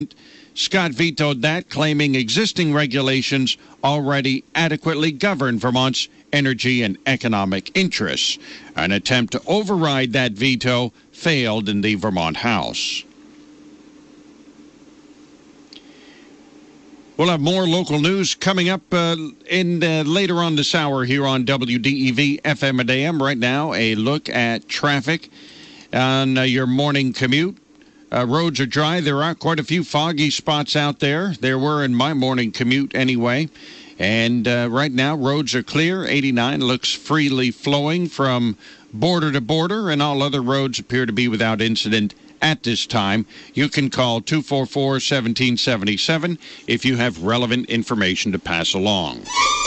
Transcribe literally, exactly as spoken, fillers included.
Scott vetoed that, claiming existing regulations already adequately govern Vermont's energy and economic interests. An attempt to override that veto failed in the Vermont House. We'll have more local news coming up uh, in uh, later on this hour here on W D E V F M and A M. Right now, a look at traffic on uh, your morning commute. Uh, roads are dry. There are quite a few foggy spots out there. There were in my morning commute anyway. And uh, right now, roads are clear. eighty-nine looks freely flowing from border to border, and all other roads appear to be without incident at this time. You can call two four four, one seven seven seven if you have relevant information to pass along.